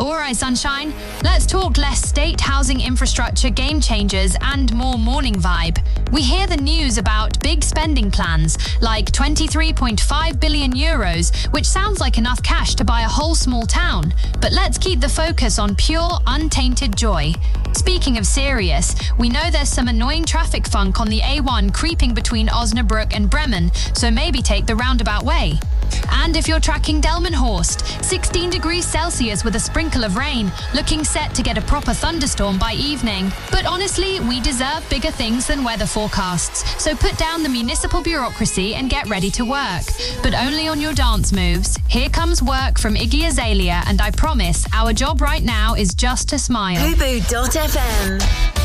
Alright, sunshine, let's talk less state housing infrastructure game changers and more morning vibe. We hear the news about big spending plans, like 23.5 billion euros, which sounds like enough cash to buy a whole small town. But let's keep the focus on pure, untainted joy. Speaking of serious, we know there's some annoying traffic funk on the A1 creeping between Osnabrück and Bremen, so maybe take the roundabout way. And if you're tracking Delmenhorst, 16 degrees Celsius with a sprinkle of rain, looking set to get a proper thunderstorm by evening. But honestly, we deserve bigger things than weather forecasts, so put down the municipal bureaucracy and get ready to work. But only on your dance moves. Here comes Work from Iggy Azalea, and I promise, our job right now is just to smile. Fubu.fm